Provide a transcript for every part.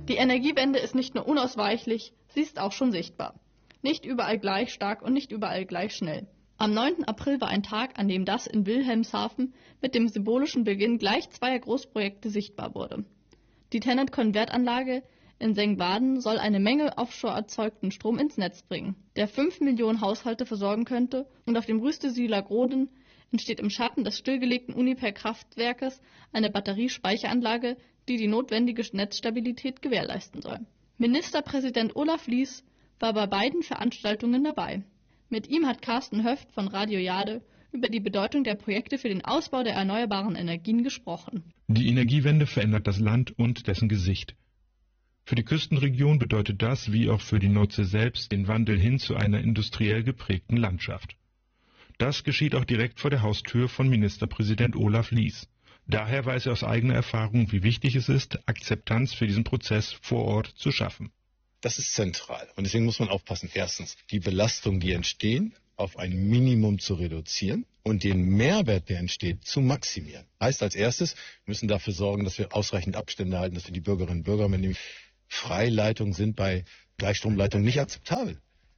Die Energiewende ist nicht nur unausweichlich, sie ist auch schon sichtbar. Nicht überall gleich stark und nicht überall gleich schnell. Am 9. April war ein Tag, an dem das in Wilhelmshaven mit dem symbolischen Beginn gleich zweier Großprojekte sichtbar wurde. Die TenneT-Konvertanlage in Sengwarden soll eine Menge offshore erzeugten Strom ins Netz bringen, der 5 Millionen Haushalte versorgen könnte, und auf dem Rüstesieler Groden entsteht im Schatten des stillgelegten Uniper-Kraftwerkes eine Batteriespeicheranlage, die die notwendige Netzstabilität gewährleisten soll. Ministerpräsident Olaf Lies war bei beiden Veranstaltungen dabei. Mit ihm hat Carsten Höft von Radio Jade über die Bedeutung der Projekte für den Ausbau der erneuerbaren Energien gesprochen. Die Energiewende verändert das Land und dessen Gesicht. Für die Küstenregion bedeutet das, wie auch für die Nordsee selbst, den Wandel hin zu einer industriell geprägten Landschaft. Das geschieht auch direkt vor der Haustür von Ministerpräsident Olaf Lies. Daher weiß er aus eigener Erfahrung, wie wichtig es ist, Akzeptanz für diesen Prozess vor Ort zu schaffen. Das ist zentral. Und deswegen muss man aufpassen. Erstens, die Belastungen, die entstehen, auf ein Minimum zu reduzieren und den Mehrwert, der entsteht, zu maximieren. Heißt als erstes, wir müssen dafür sorgen, dass wir ausreichend Abstände halten, dass wir die Bürgerinnen und Bürger mitnehmen. Freileitungen sind bei Gleichstromleitungen nicht akzeptabel.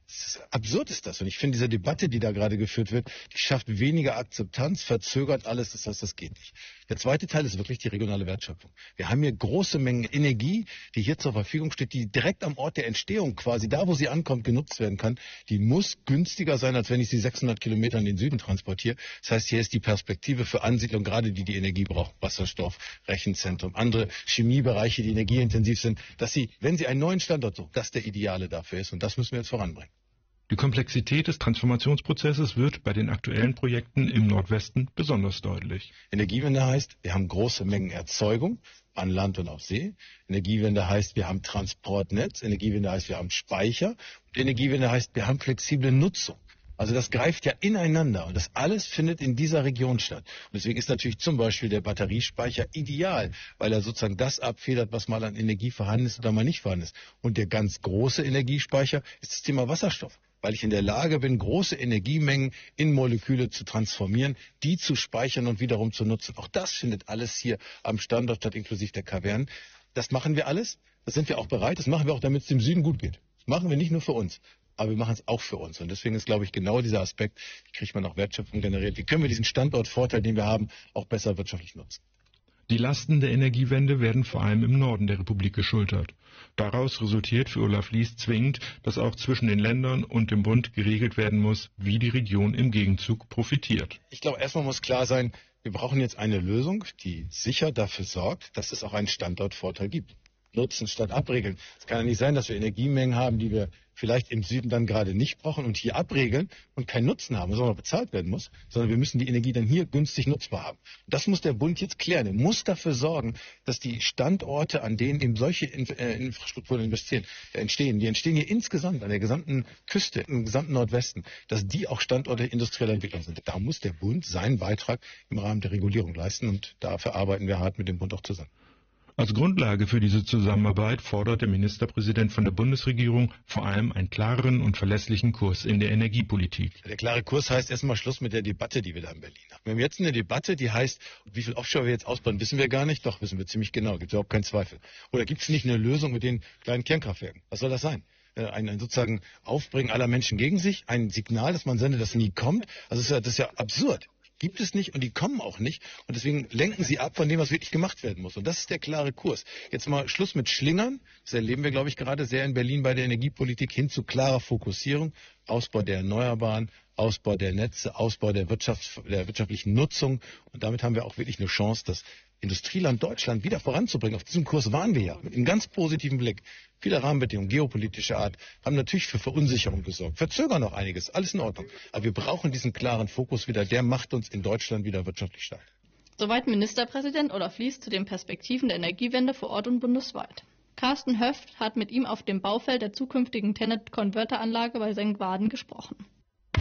Absurd ist das. Und ich finde, diese Debatte, die da gerade geführt wird, die schafft weniger Akzeptanz, verzögert alles. Das heißt, das geht nicht. Der zweite Teil ist wirklich die regionale Wertschöpfung. Wir haben hier große Mengen Energie, die hier zur Verfügung steht, die direkt am Ort der Entstehung quasi, da wo sie ankommt, genutzt werden kann. Die muss günstiger sein, als wenn ich sie 600 Kilometer in den Süden transportiere. Das heißt, hier ist die Perspektive für Ansiedlung, gerade die Energie braucht, Wasserstoff, Rechenzentrum, andere Chemiebereiche, die energieintensiv sind, dass sie, wenn sie einen neuen Standort suchen, das der ideale dafür ist. Und das müssen wir jetzt voranbringen. Die Komplexität des Transformationsprozesses wird bei den aktuellen Projekten im Nordwesten besonders deutlich. Energiewende heißt, wir haben große Mengen Erzeugung an Land und auf See. Energiewende heißt, wir haben Transportnetz. Energiewende heißt, wir haben Speicher. Und Energiewende heißt, wir haben flexible Nutzung. Also das greift ja ineinander und das alles findet in dieser Region statt. Und deswegen ist natürlich zum Beispiel der Batteriespeicher ideal, weil er sozusagen das abfedert, was mal an Energie vorhanden ist oder mal nicht vorhanden ist. Und der ganz große Energiespeicher ist das Thema Wasserstoff, weil ich in der Lage bin, große Energiemengen in Moleküle zu transformieren, die zu speichern und wiederum zu nutzen. Auch das findet alles hier am Standort statt, inklusive der Kavernen. Das machen wir alles, das sind wir auch bereit, das machen wir auch, damit es dem Süden gut geht. Das machen wir nicht nur für uns, aber wir machen es auch für uns. Und deswegen ist, glaube ich, genau dieser Aspekt, wie kriegt man auch Wertschöpfung generiert, wie können wir diesen Standortvorteil, den wir haben, auch besser wirtschaftlich nutzen. Die Lasten der Energiewende werden vor allem im Norden der Republik geschultert. Daraus resultiert für Olaf Lies zwingend, dass auch zwischen den Ländern und dem Bund geregelt werden muss, wie die Region im Gegenzug profitiert. Ich glaube, erstmal muss klar sein, wir brauchen jetzt eine Lösung, die sicher dafür sorgt, dass es auch einen Standortvorteil gibt. Nutzen statt abregeln. Es kann ja nicht sein, dass wir Energiemengen haben, die wir vielleicht im Süden dann gerade nicht brauchen und hier abregeln und keinen Nutzen haben, sondern bezahlt werden muss, sondern wir müssen die Energie dann hier günstig nutzbar haben. Und das muss der Bund jetzt klären. Er muss dafür sorgen, dass die Standorte, an denen eben solche Infrastrukturen entstehen, die entstehen hier insgesamt an der gesamten Küste, im gesamten Nordwesten, dass die auch Standorte industrieller Entwicklung sind. Da muss der Bund seinen Beitrag im Rahmen der Regulierung leisten und dafür arbeiten wir hart mit dem Bund auch zusammen. Als Grundlage für diese Zusammenarbeit fordert der Ministerpräsident von der Bundesregierung vor allem einen klaren und verlässlichen Kurs in der Energiepolitik. Der klare Kurs heißt erstmal Schluss mit der Debatte, die wir da in Berlin haben. Wir haben jetzt eine Debatte, die heißt, wie viel Offshore wir jetzt ausbauen, wissen wir gar nicht. Doch, wissen wir ziemlich genau, gibt es überhaupt keinen Zweifel. Oder gibt es nicht eine Lösung mit den kleinen Kernkraftwerken? Was soll das sein? Ein sozusagen Aufbringen aller Menschen gegen sich, ein Signal, dass man sendet, das nie kommt. Also das ist ja absurd. Gibt es nicht und die kommen auch nicht. Und deswegen lenken sie ab von dem, was wirklich gemacht werden muss. Und das ist der klare Kurs. Jetzt mal Schluss mit Schlingern. Das erleben wir, glaube ich, gerade sehr in Berlin bei der Energiepolitik hin zu klarer Fokussierung. Ausbau der Erneuerbaren, Ausbau der Netze, Ausbau der wirtschaftlichen Nutzung. Und damit haben wir auch wirklich eine Chance, das Industrieland Deutschland wieder voranzubringen. Auf diesem Kurs waren wir ja mit einem ganz positiven Blick. Viele Rahmenbedingungen, geopolitischer Art, haben natürlich für Verunsicherung gesorgt. Verzögern auch einiges, alles in Ordnung. Aber wir brauchen diesen klaren Fokus wieder. Der macht uns in Deutschland wieder wirtschaftlich stark. Soweit Ministerpräsident Olaf Lies zu den Perspektiven der Energiewende vor Ort und bundesweit. Carsten Höft hat mit ihm auf dem Baufeld der zukünftigen TenneT-Konverteranlage bei Sengwarden gesprochen.